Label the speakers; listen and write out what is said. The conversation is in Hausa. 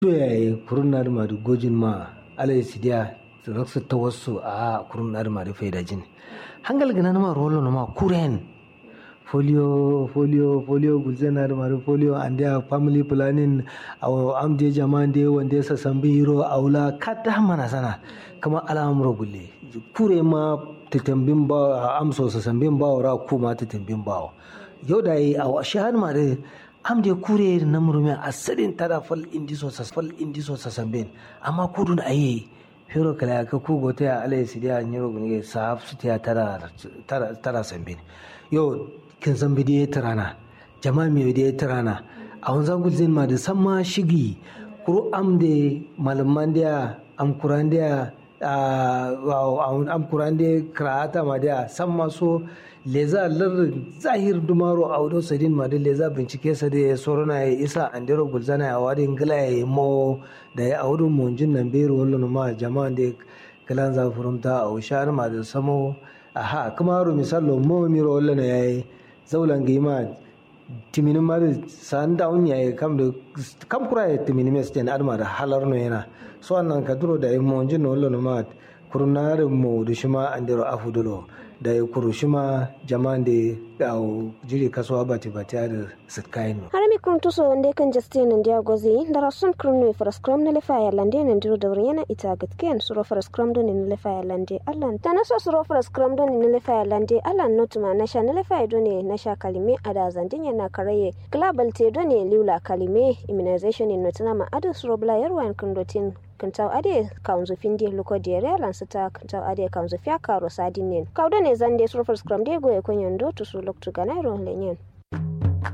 Speaker 1: yayi kurun ma da gojin ma alai sidiya raksa tawassu a kurun ma da faida jin hangal gana ma rolo ma kuren folio gulzena da mari folio and their family planning aw amde jamande wande sa sambiro aula kada mana sana kama al'amuro gulle kure ma tatambin ba amso sa sambin ba ra kuma tatambin ba yau da yi aw shahan ma da amde kure namrume asalin tara fal indiso sa sambin amma kudun ayi hero kala ka ku gote a alai sidiya nyiro gunge sahab su tara sambin yo kin san bidiye tarana jama'a mai bidiye tarana a wanzan gulzin ma da san ma shigi kuro am de malaman da am kuran da am kuran da karata ma da san ma so leza lar zahir dumaro a wudo sadin ma da leza bincike sa da sorona ya isa andero gulzana ya wadin gila ya mo da ya wudo monjin nan bero wallo ma jama'a da kalan za furumta a ushar ma da samo aha kuma ro misalo mo miro wallo na yayi zaulan gima timinin ma da san da unya ya kam kura ya timinin mes ten adma da halar no yana so annan ka duro da mo jin wallo ma kurnar mo da shima andero afudulo da ya kurushima jama'an da jiri kasuwa bati da sitkain
Speaker 2: har mi kun tuso wanda kan justin ndia gozi da rasun krumno for scrum na lefa ya lande nan diro da yana ita gatken suro for scrum don ne lefa ya lande allan ta naso suro for scrum don ne lefa ya lande allan notuma na sha na lefa ya don ne na sha kalime ada zandin yana karaye global te don ne liula kalime immunization in notuna ma ada suro bla yarwan kundotin kantaw ade kaunzo finde luko diere lansata kantaw ade kaunzo fiaka rosadinen kawdo ne zande surfer scrum de go e konyondo to su loktu ganairo lenyen